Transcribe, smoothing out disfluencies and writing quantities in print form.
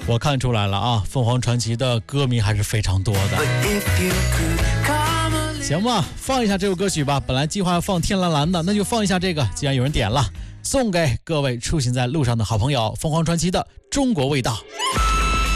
我看出来了啊，凤凰传奇的歌迷还是非常多的。行吧，放一下这首歌曲吧。本来计划要放天蓝蓝的，那就放一下这个，既然有人点了，送给各位出行在路上的好朋友，凤凰传奇的《中国味道》。